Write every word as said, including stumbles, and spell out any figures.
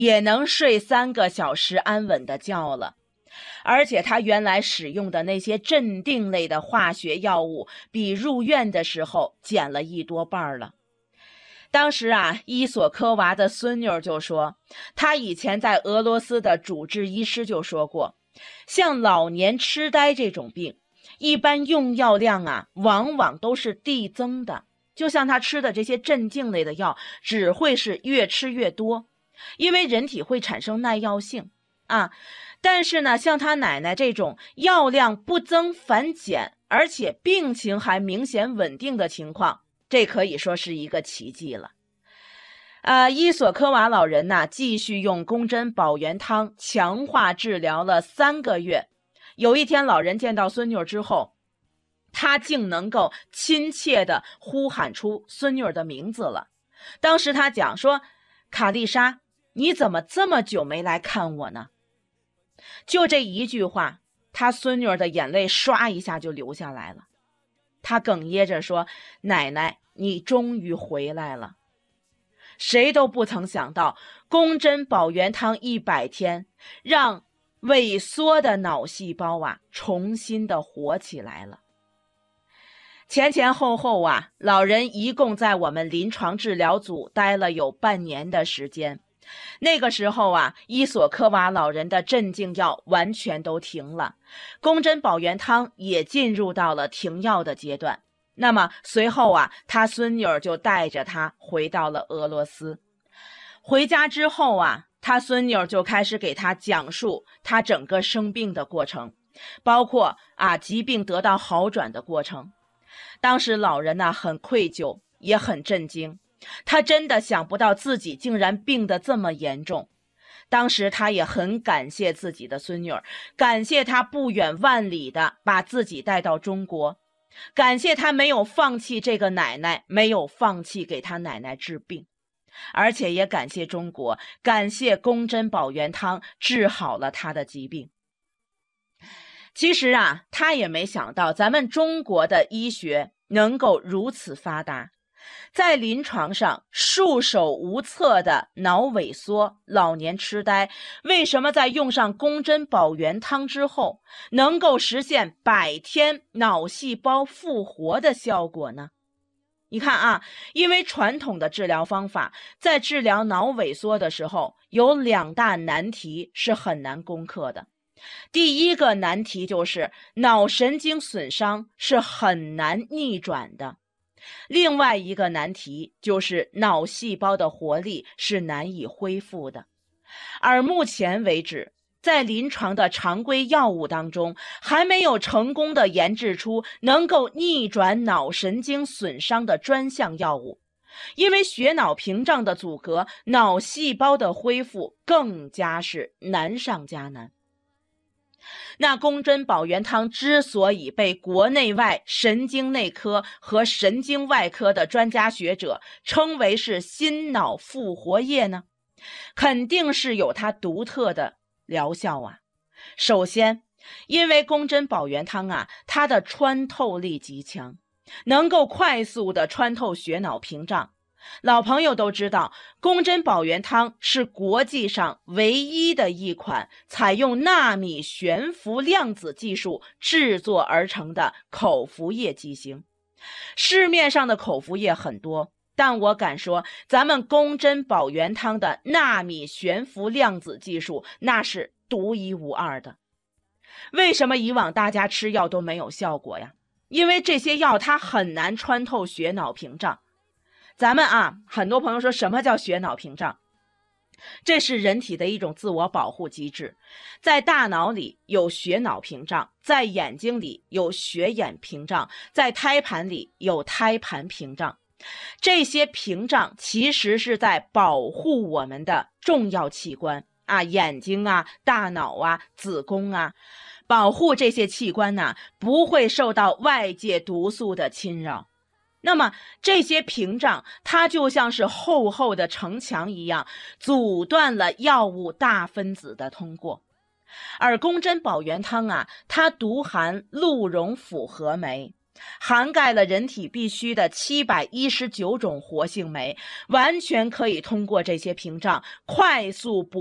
也能睡三个小时安稳的觉了。而且他原来使用的那些镇定类的化学药物，比入院的时候减了一多半了。当时啊，伊索科娃的孙女就说，他以前在俄罗斯的主治医师就说过，像老年痴呆这种病，一般用药量啊，往往都是递增的。就像他吃的这些镇静类的药，只会是越吃越多，因为人体会产生耐药性啊。但是呢，像他奶奶这种药量不增反减，而且病情还明显稳定的情况，这可以说是一个奇迹了。呃，伊索科娃老人呢，继续用宫针保元汤强化治疗了三个月。有一天，老人见到孙女之后，他竟能够亲切地呼喊出孙女的名字了。当时他讲说：“卡丽莎，你怎么这么久没来看我呢？”就这一句话，他孙女的眼泪唰一下就流下来了。他哽咽着说：“奶奶，你终于回来了。”谁都不曾想到，宫针保元汤一百天，让萎缩的脑细胞啊，重新的活起来了。前前后后啊，老人一共在我们临床治疗组待了有半年的时间。那个时候啊，伊索科娃老人的镇静药完全都停了，宫针保元汤也进入到了停药的阶段。那么随后啊，他孙女就带着他回到了俄罗斯。回家之后啊，他孙女就开始给他讲述他整个生病的过程，包括啊疾病得到好转的过程。当时老人呢、啊、很愧疚，也很震惊。他真的想不到自己竟然病得这么严重。当时他也很感谢自己的孙女，感谢他不远万里的把自己带到中国，感谢他没有放弃这个奶奶，没有放弃给他奶奶治病，而且也感谢中国，感谢宫针保元汤治好了他的疾病。其实啊，他也没想到咱们中国的医学能够如此发达。在临床上束手无策的脑萎缩、老年痴呆，为什么在用上宫针保元汤之后，能够实现百天脑细胞复活的效果呢？你看啊，因为传统的治疗方法在治疗脑萎缩的时候，有两大难题是很难攻克的。第一个难题就是脑神经损伤是很难逆转的。另外一个难题就是脑细胞的活力是难以恢复的。而目前为止，在临床的常规药物当中，还没有成功的研制出能够逆转脑神经损伤的专项药物。因为血脑屏障的阻隔，脑细胞的恢复更加是难上加难。那宫针保元汤之所以被国内外神经内科和神经外科的专家学者称为是心脑复活液呢，肯定是有它独特的疗效啊。首先，因为宫针保元汤啊，它的穿透力极强，能够快速的穿透血脑屏障。老朋友都知道，宫针保元汤是国际上唯一的一款采用纳米悬浮量子技术制作而成的口服液剂型。市面上的口服液很多，但我敢说，咱们宫针保元汤的纳米悬浮量子技术那是独一无二的。为什么以往大家吃药都没有效果呀？因为这些药它很难穿透血脑屏障。咱们啊，很多朋友说什么叫血脑屏障？这是人体的一种自我保护机制，在大脑里有血脑屏障，在眼睛里有血眼屏障，在胎盘里有胎盘屏障。这些屏障其实是在保护我们的重要器官啊，眼睛啊、大脑啊、子宫啊，保护这些器官呢、啊，不会受到外界毒素的侵扰。那么这些屏障它就像是厚厚的城墙一样，阻断了药物大分子的通过。而宫针保元汤啊，它独含鹿茸复合酶， 涵盖了人体必需的七百一十九种活性酶，完全可以通过这些屏障快速补